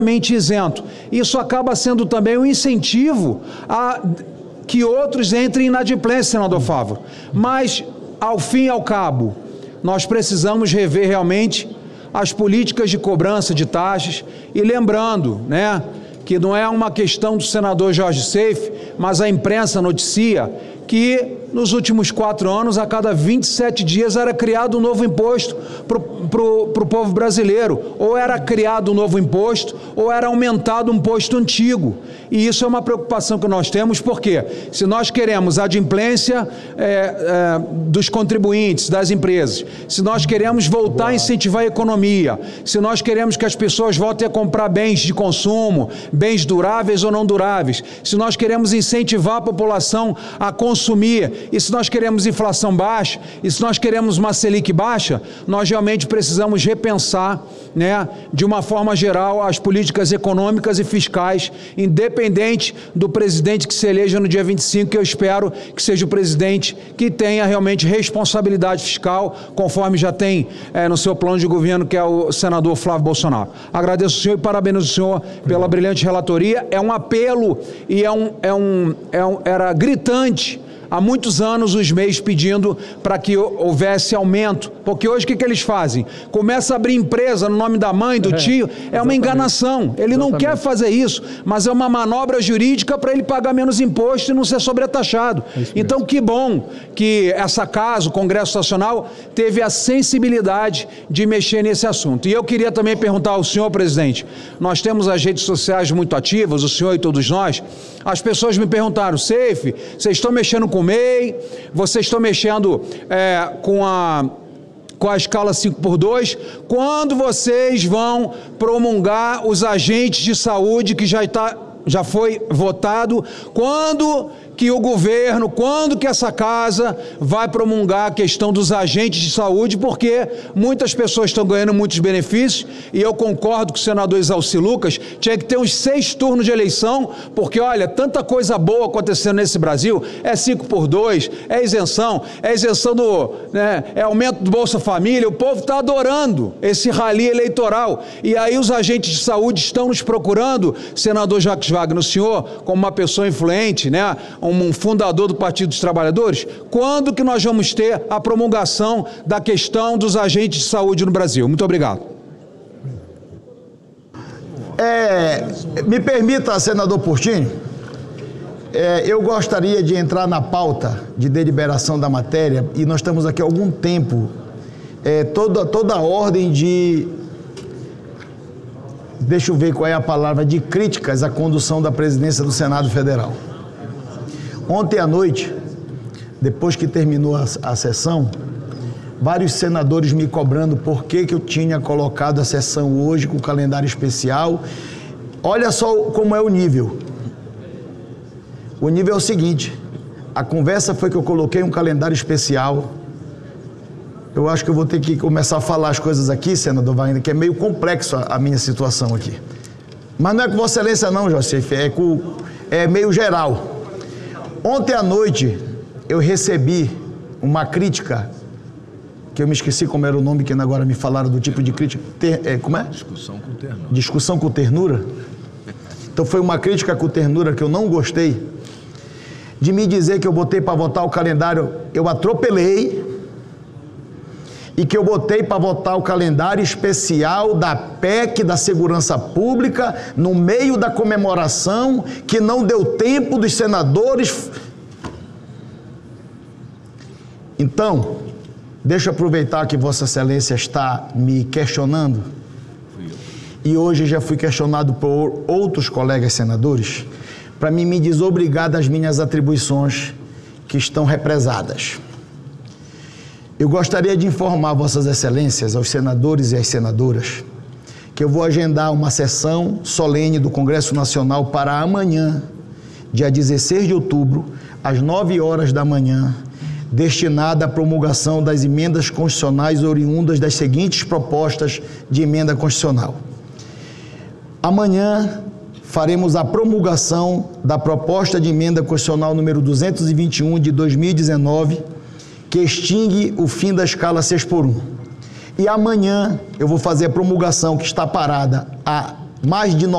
isento. Isso acaba sendo também um incentivo a que outros entrem em inadimplência, senador Fávaro. Mas, ao fim e ao cabo, nós precisamos rever realmente as políticas de cobrança de taxas e lembrando, né, que não é uma questão do senador Jorge Seife, mas a imprensa noticia que nos últimos 4 anos, a cada 27 dias era criado um novo imposto para o povo brasileiro. Ou era criado um novo imposto, ou era aumentado um imposto antigo. E isso é uma preocupação que nós temos, porque se nós queremos a adimplência dos contribuintes, das empresas, se nós queremos voltar a incentivar a economia, se nós queremos que as pessoas voltem a comprar bens de consumo, bens duráveis ou não duráveis, se nós queremos incentivar a população a consumir, e se nós queremos inflação baixa, e se nós queremos uma Selic baixa, nós realmente precisamos repensar, né, de uma forma geral, as políticas econômicas e fiscais, independente do presidente que se eleja no dia 25, que eu espero que seja o presidente que tenha realmente responsabilidade fiscal, conforme já tem no seu plano de governo, que é o senador Flávio Bolsonaro. Agradeço o senhor e parabenizo o senhor pela brilhante relatoria. É um apelo e era gritante há muitos anos os MEIs pedindo para que houvesse aumento, porque hoje o que eles fazem? Começa a abrir empresa no nome da mãe, do tio, é uma enganação, ele não quer fazer isso, mas é uma manobra jurídica para ele pagar menos imposto e não ser sobretaxado. Então que bom que essa casa, o Congresso Nacional, teve a sensibilidade de mexer nesse assunto. E eu queria também perguntar ao senhor, presidente, nós temos as redes sociais muito ativas, o senhor e todos nós, as pessoas me perguntaram, Seife, vocês estão mexendo com o MEI, vocês estão mexendo com a escala 5x2, quando vocês vão promulgar os agentes de saúde que já foi votado, quando que o governo, quando que essa casa vai promulgar a questão dos agentes de saúde, porque muitas pessoas estão ganhando muitos benefícios, e eu concordo com o senador Exalci Lucas, tinha que ter uns 6 turnos de eleição, porque olha, tanta coisa boa acontecendo nesse Brasil, é 5x2, é isenção do, né, é aumento do Bolsa Família, o povo está adorando esse rali eleitoral, e aí os agentes de saúde estão nos procurando, senador Jacques Wagner, o senhor, como uma pessoa influente, né, um fundador do Partido dos Trabalhadores, quando que nós vamos ter a promulgação da questão dos agentes de saúde no Brasil? Muito obrigado. Me permita, senador Portinho, eu gostaria de entrar na pauta de deliberação da matéria, e nós estamos aqui há algum tempo, toda a ordem de, deixa eu ver qual é a palavra, de críticas à condução da presidência do Senado Federal. Ontem à noite, depois que terminou a sessão, vários senadores me cobrando por que eu tinha colocado a sessão hoje com calendário especial. Olha só como é o nível. O nível é o seguinte, a conversa foi que eu coloquei um calendário especial. Eu acho que eu vou ter que começar a falar as coisas aqui, senador Wagner, que é meio complexo a minha situação aqui. Mas não é com Vossa Excelência não, José, é meio geral. Ontem à noite eu recebi uma crítica, que eu me esqueci como era o nome, que agora me falaram do tipo de crítica. Como é? Discussão com ternura. Discussão com ternura? Então foi uma crítica com ternura que eu não gostei, de me dizer que eu botei para votar o calendário, eu atropelei, e que eu botei para votar o calendário especial da PEC da Segurança Pública no meio da comemoração, que não deu tempo dos senadores. Então, deixa eu aproveitar que Vossa Excelência está me questionando, e hoje já fui questionado por outros colegas senadores, para mim me desobrigar das minhas atribuições que estão represadas. Eu gostaria de informar Vossas Excelências, aos senadores e às senadoras, que eu vou agendar uma sessão solene do Congresso Nacional para amanhã, dia 16 de outubro, às 9 horas da manhã, destinada à promulgação das emendas constitucionais oriundas das seguintes propostas de emenda constitucional. Amanhã faremos a promulgação da proposta de emenda constitucional número 221 de 2019, que extingue o fim da escala 6x1. E amanhã eu vou fazer a promulgação, que está parada há mais de